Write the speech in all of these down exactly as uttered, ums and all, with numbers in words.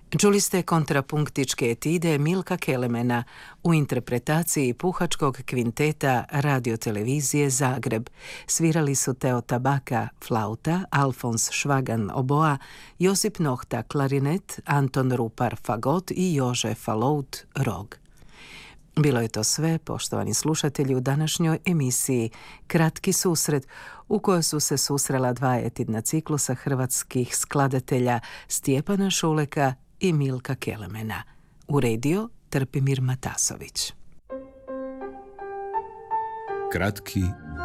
Čuli ste kontrapunktičke etide Milka Kelemena u interpretaciji puhačkog kvinteta radiotelevizije Zagreb. Svirali su Teo Tabaka, flauta, Alfons Švagan, oboa, Josip Nohta, klarinet, Anton Rupar, fagot i Jože Falout, rog. Bilo je to sve, poštovani slušatelji, u današnjoj emisiji Kratki susret, u kojoj su se susrela dva etidna ciklusa hrvatskih skladatelja Stjepana Šuleka i Milka Kelemena. Uredio Trpimir Matasović. Kratki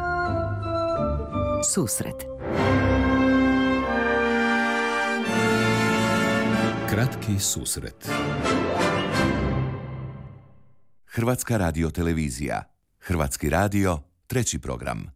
susret. Kratki susret. Hrvatska radiotelevizija. Hrvatski radio, treći program.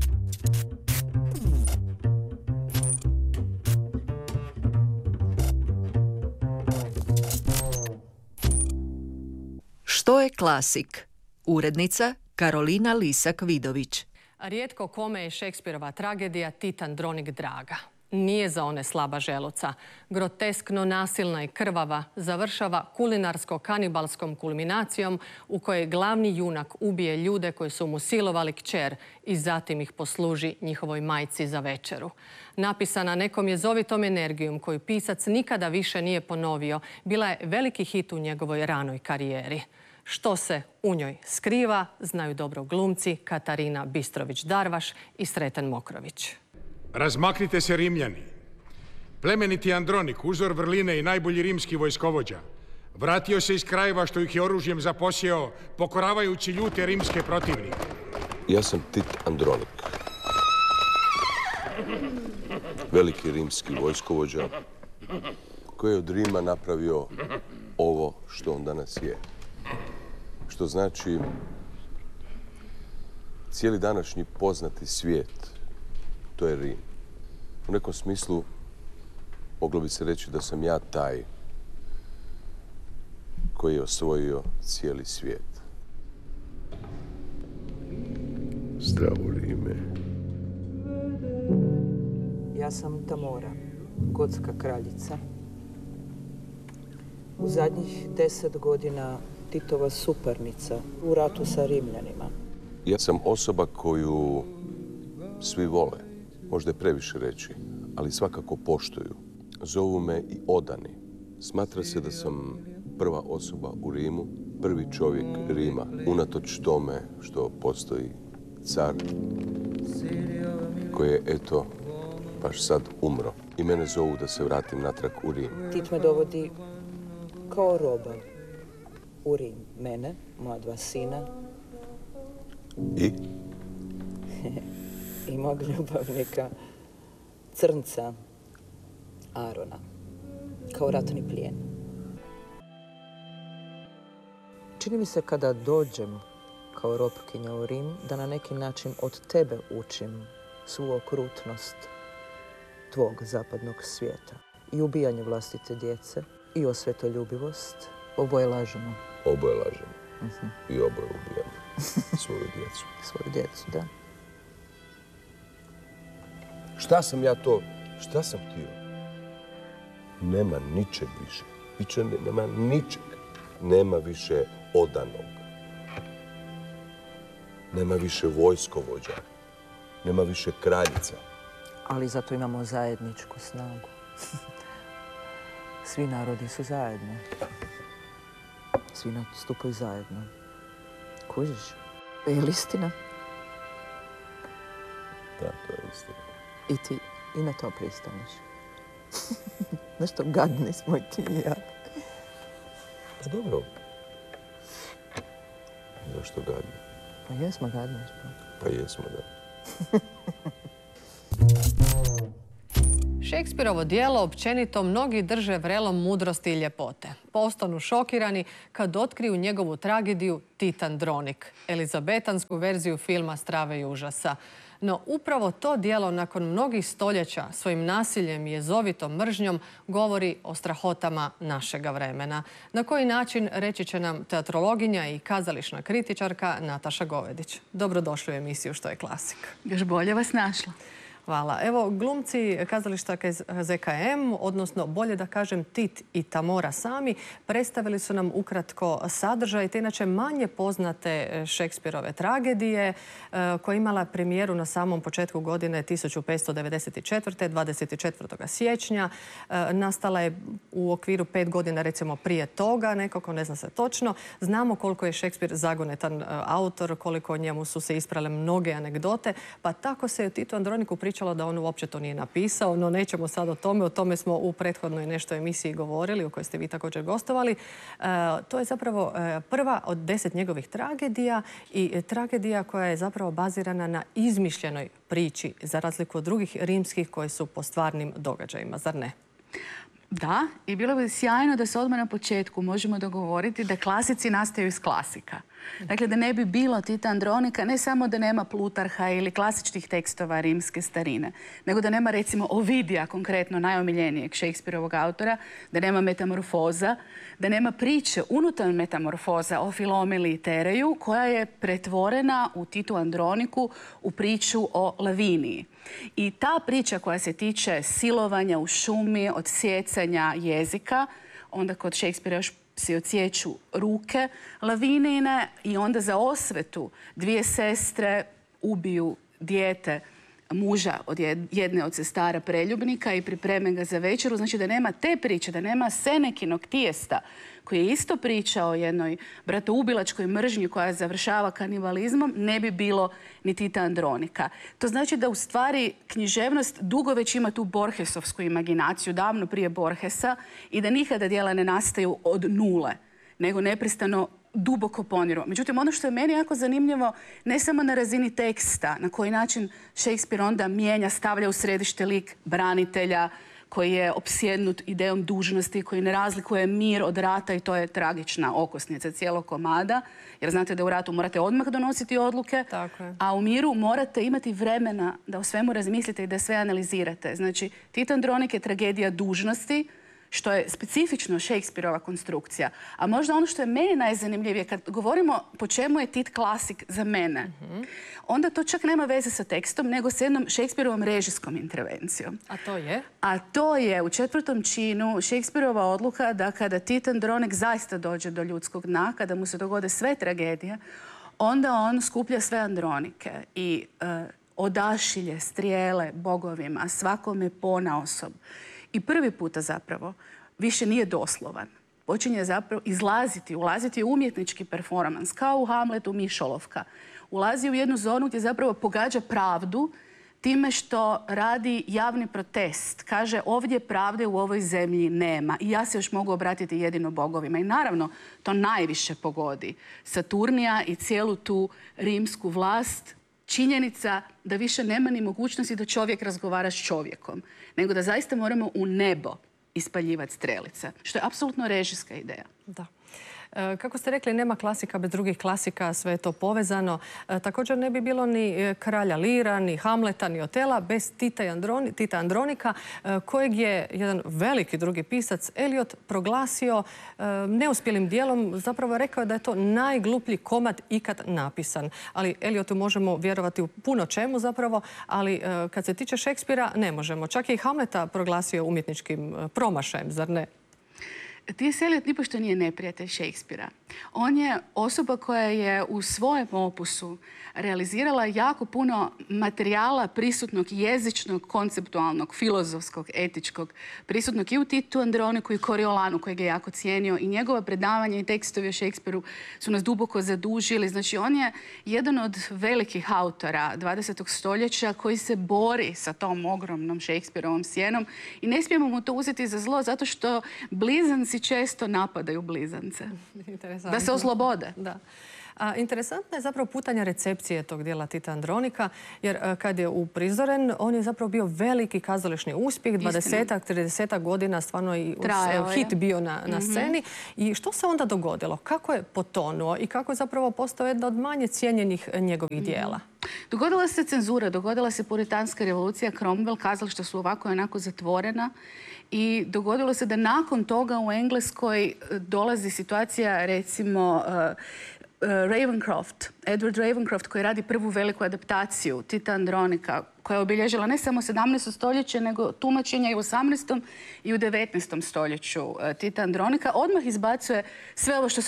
Što je klasik? Urednica Karolina Lisak-Vidović. Rijetko kome je Šekspirova tragedija Tit Andronik draga. Nije za one slaba želuca. Groteskno nasilna i krvava završava kulinarsko-kanibalskom kulminacijom u kojoj glavni junak ubije ljude koji su mu silovali kćer i zatim ih posluži njihovoj majci za večeru. Napisana nekom jezovitom energijom koju pisac nikada više nije ponovio, bila je veliki hit u njegovoj ranoj karijeri. Što se u njoj skriva, znaju dobro glumci Katarina Bistrović-Darvaš i Sreten Mokrović. Razmaknite se, Rimljani. Plemeniti Andronik, uzor vrline i najbolji rimski vojskovođa, vratio se iz krajeva što ih je oružjem zaposjeo, pokoravajući ljute rimske protivnike. Ja sam Tit Andronik, veliki rimski vojskovođa, koji je od Rima napravio ovo što on danas je. Što znači cijeli današnji poznati svijet, to je Rim. U nekom smislu moglo bi se reći da sam ja taj koji je osvojio cijeli svijet. Zdravo, Rime. Ja sam Tamora, gotska kraljica. U zadnjih deset godina Titova suparnica u ratu sa Rimljanima. Ja sam osoba koju svi vole, možda je previše reći, ali svakako poštuju. Zovu me i odani. Smatra se da sam prva osoba u Rimu, prvi čovjek Rima, unatoč tome što postoji car koji je, eto, baš sad umro. I mene zovu da se vratim natrag u Rim. Tit me dovodi kao roba u Rim. Mene, moja dva sina. I? I mog ljubavnika, crnca Arona, kao ratni plijen. Čini mi se kada dođem kao robkinja u Rim, da na neki način od tebe učim svu okrutnost tvog zapadnog svijeta. I ubijanje vlastite djece, i osvetoljubivost. Oboje lažemo. Oboje lažemo. Uh-huh. I oboje ubijamo svoju djecu. Svoju djecu, da. Šta sam ja to, šta sam htio? Nema ničeg više. Više nema ničeg. Nema više odanog. Nema više vojskovođa. Nema više kraljica. Ali zato imamo zajedničku snagu. Svi narodi su zajedno. Svi nastupaju zajedno. Kužiš? Je li istina? Da, to je istina. I ti i na to pristaneš. Nešto gadni smo i ti i ja. Pa dobro. Zašto gadni? Pa jesmo gadni. Pa jesmo, da. Šekspirovo djelo općenito mnogi drže vrelom mudrosti i ljepote. Postanu šokirani kad otkriju njegovu tragediju Tit Andronik, elizabetansku verziju filma Strave i užasa. No upravo to djelo nakon mnogih stoljeća svojim nasiljem i jezovitom mržnjom govori o strahotama našega vremena. Na koji način reći će nam teatrologinja i kazališna kritičarka Nataša Govedić. Dobrodošli u emisiju Što je klasik. Još bolje vas našla. Hvala. Evo, glumci kazališta Z K M, odnosno bolje da kažem Tit i Tamora sami, predstavili su nam ukratko sadržaj te inače manje poznate Šekspirove tragedije koja je imala premijeru na samom početku godine tisuću petsto devedeset četvrte. dvadeset četvrtog siječnja. Nastala je u okviru pet godina recimo prije toga, nekako ne zna se točno. Znamo koliko je Šekspir zagonetan autor, koliko o njemu su se isprale mnoge anegdote, pa tako se o Titu Androniku pričalo da on uopće to nije napisao, no nećemo sad o tome. O tome smo u prethodnoj nešto emisiji govorili, u kojoj ste vi također gostovali. E, to je zapravo e, prva od deset njegovih tragedija i e, tragedija koja je zapravo bazirana na izmišljenoj priči, za razliku od drugih rimskih koje su po stvarnim događajima, zar ne? Da, i bilo bi sjajno da se odmah na početku možemo dogovoriti da klasici nastaju iz klasika. Dakle, da ne bi bilo Tita Andronika, ne samo da nema Plutarha ili klasičnih tekstova rimske starine, nego da nema recimo Ovidija, konkretno najomiljenijeg Šekspirovog autora, da nema Metamorfoza, da nema priče unutar Metamorfoza o Filomeli i Tereju, koja je pretvorena u Titu Androniku u priču o Laviniji. I ta priča koja se tiče silovanja u šumi, odsjecanja jezika, onda kod Šekspira još si odsjeću ruke Lavinine i onda za osvetu dvije sestre ubiju dijete muža od jedne od sestara preljubnika i pripreme ga za večeru. Znači da nema te priče, da nema Senekinog Tijesta koji je isto pričao o jednoj bratoubilačkoj mržnji koja završava kanibalizmom, ne bi bilo ni Tita Andronika. To znači da u stvari književnost dugo već ima tu Borgesovsku imaginaciju, davno prije Borgesa, i da nikada djela ne nastaju od nule, nego neprestano duboko poniru. Međutim, ono što je meni jako zanimljivo, ne samo na razini teksta, na koji način Šekspir onda mijenja, stavlja u središte lik branitelja koji je opsjednut idejom dužnosti, koji ne razlikuje mir od rata i to je tragična okosnica cijelog komada. Jer znate da u ratu morate odmah donositi odluke, a u miru morate imati vremena da o svemu razmislite i da sve analizirate. Znači, Tita Andronik je tragedija dužnosti, što je specifično Šekspirova konstrukcija. A možda ono što je meni najzanimljivije, kad govorimo po čemu je Tit klasik za mene, mm-hmm. onda to čak nema veze sa tekstom, nego s jednom Šekspirovom režijskom intervencijom. A to je? A to je u četvrtom činu Šekspirova odluka da kada Tit Andronik zaista dođe do ljudskog dna, kada mu se dogode sve tragedije, onda on skuplja sve Andronike i uh, odašilje strijele bogovima, svakome ponaosob. I prvi puta zapravo više nije doslovan. Počinje zapravo izlaziti, ulaziti u umjetnički performans, kao u Hamletu Mišolovka. Ulazi u jednu zonu gdje zapravo pogađa pravdu time što radi javni protest. Kaže, ovdje pravde u ovoj zemlji nema i ja se još mogu obratiti jedino bogovima. I naravno, to najviše pogodi Saturnija i cijelu tu rimsku vlast. Činjenica da više nema ni mogućnosti da čovjek razgovara s čovjekom, nego da zaista moramo u nebo ispaljivati strelice, što je apsolutno režijska ideja. Da. Kako ste rekli, nema klasika bez drugih klasika, sve je to povezano. Također ne bi bilo ni Kralja Lira, ni Hamleta, ni Otela bez Tita, Androni, Tita Andronika, kojeg je jedan veliki drugi pisac, Eliot, proglasio neuspjelim dijelom. Zapravo je rekao da je to najgluplji komad ikad napisan. Ali Eliotu možemo vjerovati u puno čemu zapravo, ali kad se tiče Šekspira ne možemo. Čak je i Hamleta proglasio umjetničkim promašajem, zar ne? T S. Eliot nipošto nije neprijatelj Šekspira. On je osoba koja je u svojem opusu realizirala jako puno materijala prisutnog jezičnog, konceptualnog, filozofskog, etičkog, prisutnog i u Titu Androniku i Koriolanu, kojeg je jako cijenio. I njegova predavanja i tekstovi o Šekspiru su nas duboko zadužili. Znači, on je jedan od velikih autora dvadesetog stoljeća koji se bori sa tom ogromnom Šekspirovom sjenom i ne smijemo mu to uzeti za zlo zato što blizanci često napadaju blizance. Da se oslobode. Da. A, interesantna je zapravo putanja recepcije tog dijela Tita Andronika, jer a, kad je uprizoren, on je zapravo bio veliki kazališni uspjeh, dvadesetak, tridesetak godina stvarno i us, hit bio na, na mm-hmm. sceni. I što se onda dogodilo? Kako je potonuo i kako je zapravo postao jedna od manje cijenjenih njegovih mm-hmm. dijela? Dogodila se cenzura, dogodila se puritanska revolucija, Cromwell, kazališta su ovako i onako zatvorena. I dogodilo se da nakon toga u Engleskoj dolazi situacija, recimo, Ravencroft, Edward Ravencroft, koji radi prvu veliku adaptaciju Tita Andronika, koja je obilježila ne samo sedamnaesto stoljeće, nego tumačenja i u osamnaestom i u devetnaestom stoljeću Tita Andronika, odmah izbacuje sve ovo što